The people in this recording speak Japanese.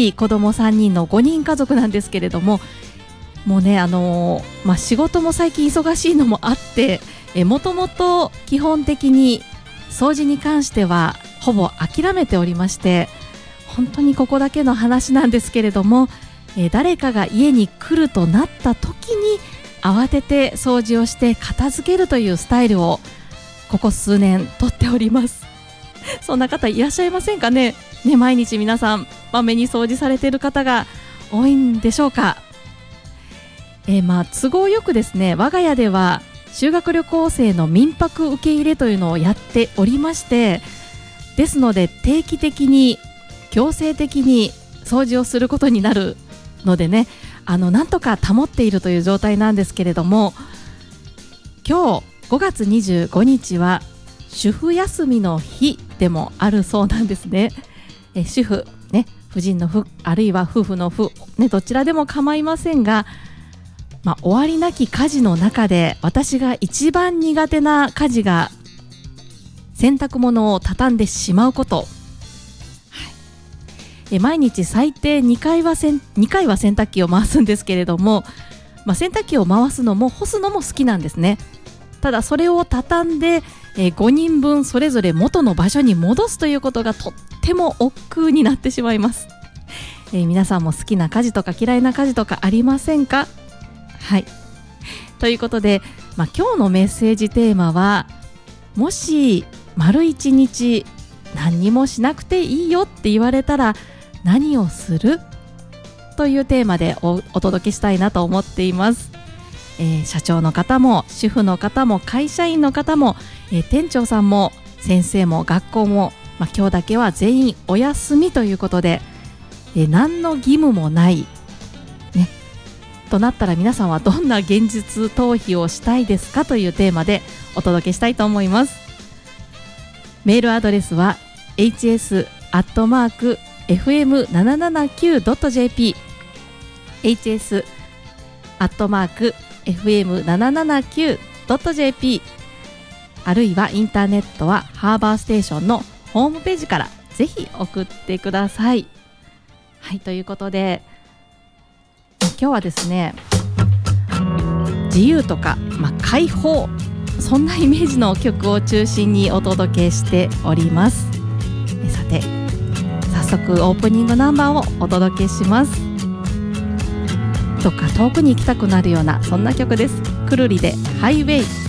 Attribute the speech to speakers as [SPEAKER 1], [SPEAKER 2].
[SPEAKER 1] しい子供3人の5人家族なんですけれども、もうね仕事も最近忙しいのもあってもともと基本的に掃除に関してはほぼ諦めておりまして、本当にここだけの話なんですけれども、誰かが家に来るとなった時に慌てて掃除をして片付けるというスタイルをここ数年とっております。そんな方いらっしゃいませんかね。毎日皆さんまめに掃除されている方が多いんでしょうか。都合よくですね、我が家では修学旅行生の民泊受け入れというのをやっておりまして、ですので定期的に強制的に掃除をすることになるのでね、なんとか保っているという状態なんですけれども、今日5月25日は主婦休みの日でもあるそうなんですね。主婦ね、婦人の婦、あるいは夫婦の婦、どちらでも構いませんが、終わりなき家事の中で私が一番苦手な家事が洗濯物を畳んでしまうこと、毎日最低2回は洗濯機を回すんですけれども、洗濯機を回すのも干すのも好きなんですね。ただそれを畳んで、5人分それぞれ元の場所に戻すということがとっても億劫になってしまいます。皆さんも好きな家事とか嫌いな家事とかありませんか？はい、ということで、今日のメッセージテーマは、もし丸一日何にもしなくていいよって言われたら何をする？というテーマで お届けしたいなと思っています。社長の方も主婦の方も会社員の方も、店長さんも先生も学校も、今日だけは全員お休みということで、何の義務もないとなったら、皆さんはどんな現実逃避をしたいですかというテーマでお届けしたいと思います。メールアドレスは hs@fm779.jp hs@fm779.jp あるいはインターネットはハーバーステーションのホームページからぜひ送ってください。はい、ということで今日はですね、自由とか、解放、そんなイメージの曲を中心にお届けしております。さて、早速オープニングナンバーをお届けします。どっか遠くに行きたくなるようなそんな曲です。くるりでハイウェイ。